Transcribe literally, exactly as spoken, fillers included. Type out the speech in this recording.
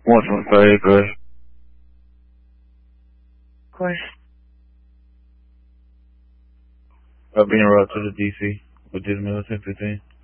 one twenty-five, go ahead. Of course. I'm being routed to the D C with this ten fifteen.